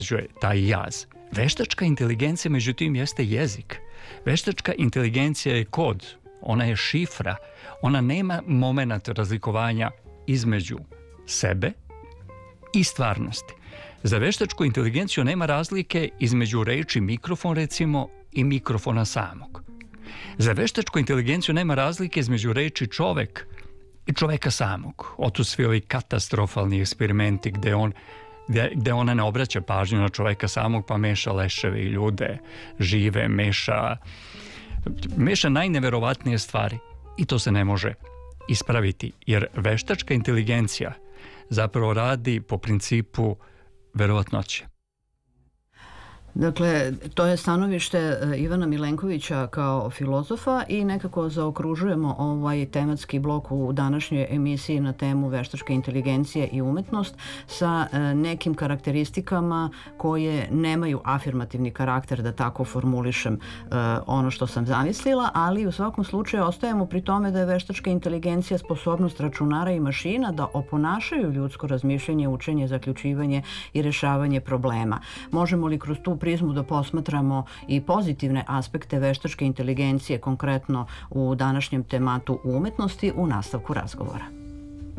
taj jaz. Veštačka inteligencija, međutim, jeste jezik. Veštačka inteligencija je kod, ona je šifra, ona nema moment razlikovanja između sebe i stvarnosti. Za veštačku inteligenciju nema razlike između reči mikrofon, recimo, i mikrofona samog. Za veštačku inteligenciju nema razlike između reči čovek i čoveka samog. Otu svi ovi katastrofalni eksperimenti gde ona ne obraća pažnju na čoveka samog, pa meša leševe i ljude, žive, meša najneverovatnije stvari. I to se ne može ispraviti, jer veštačka inteligencija zapravo radi po principu verovatnoće. Dakle, to je stanovište Ivana Milenkovića kao filozofa i nekako zaokružujemo ovaj tematski blok u današnjoj emisiji na temu veštačke inteligencije i umetnost sa nekim karakteristikama koje nemaju afirmativni karakter, da tako formulišem ono što sam zamislila, ali u svakom slučaju ostajemo pri tome da je veštačka inteligencija sposobnost računara i mašina da oponašaju ljudsko razmišljanje, učenje, zaključivanje i rešavanje problema. Možemo li kroz tu prizmu da posmatramo i pozitivne aspekte veštačke inteligencije, konkretno u današnjem tematu umetnosti, u nastavku razgovora?